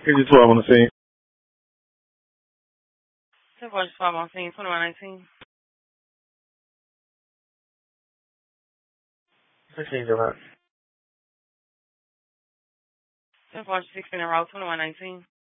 Here's 12 on the scene. 10-12 on scene, 2119. 16 July. 10-16 in row, 2119.